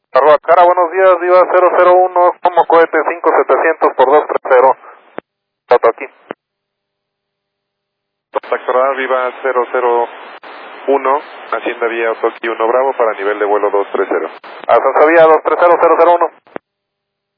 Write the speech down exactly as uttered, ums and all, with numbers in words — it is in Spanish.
Arroacara, buenos días, Viva cero cero uno, como cohete cinco setecientos por dos tres cero. Foto aquí. Contacto Viva cero cero uno, Hacienda Vía Otoki uno Bravo para nivel de vuelo dos tres cero. Ascenso Vía dos tres cero cero cero uno.